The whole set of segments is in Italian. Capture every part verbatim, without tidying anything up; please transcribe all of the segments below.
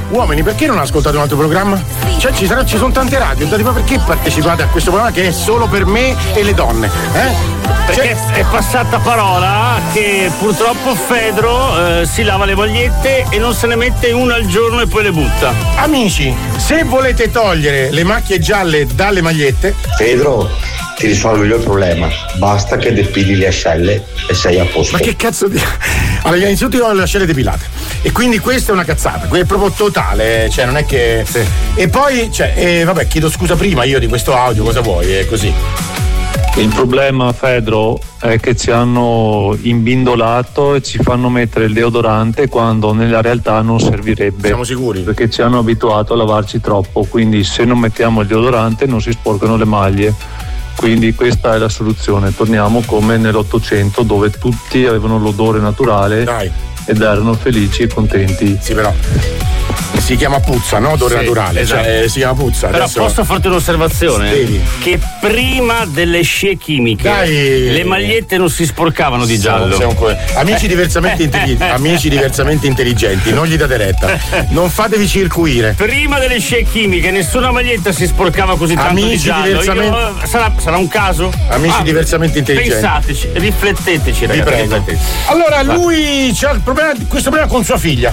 uomini, perché non ascoltate un altro programma? Cioè ci, sarà, ci sono tante radio, ma perché partecipate a questo programma che è solo per me e le donne? Eh? Perché cioè, è passata parola che purtroppo Fedro eh, si lava le magliette e non se ne mette una al giorno e poi le butta. Amici, se volete togliere le macchie gialle dalle magliette, Fedro ti risolve il problema, basta che depili le ascelle e sei a posto. Ma che cazzo di... Allora, innanzitutto io ho le ascelle depilate e quindi questa è una cazzata, è proprio totale, cioè non è che... Sì. E poi, cioè, eh, vabbè, chiedo scusa prima io di questo audio, cosa vuoi, è così. Il problema, Fedro, è che ci hanno imbindolato e ci fanno mettere il deodorante quando nella realtà non servirebbe. Siamo sicuri? Perché ci hanno abituato a lavarci troppo, quindi se non mettiamo il deodorante non si sporcano le maglie. Quindi questa è la soluzione, torniamo come nell'Ottocento dove tutti avevano l'odore naturale. Dai. Ed erano felici e contenti. Sì, però si chiama puzza, no? Odore sì, naturale, esatto. Cioè si chiama puzza. Però adesso... posso farti un'osservazione? Devi. Che prima delle scie chimiche Dai. le magliette non si sporcavano di giallo. Siamo, siamo amici, diversamente intelligenti, amici diversamente intelligenti, non gli date retta, non fatevi circuire. Prima delle scie chimiche nessuna maglietta si sporcava così tanto amici di giallo. Diversamente... Io, sarà, sarà un caso? Amici ah, diversamente intelligenti. Pensateci, rifletteteci, ragazzi. Rifletteteci. Allora lui c'ha il problema, questo problema con sua figlia.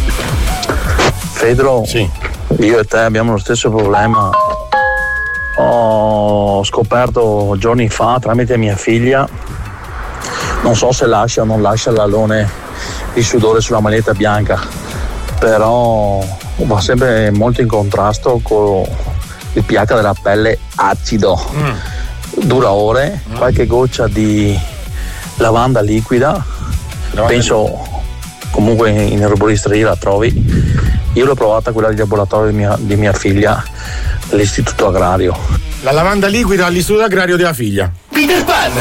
Fedro, sì. Io e te abbiamo lo stesso problema. Ho scoperto giorni fa tramite mia figlia, non so se lascia o non lascia l'alone di sudore sulla maglietta bianca, però va sempre molto in contrasto con il pH della pelle acido. Mm. Dura ore, mm. qualche goccia di lavanda liquida, lavanda penso liquida. Comunque in erboristeria la trovi. Io l'ho provata quella di laboratorio di mia, di mia figlia all'istituto agrario. La lavanda liquida all'istituto agrario della figlia. Peter Pan,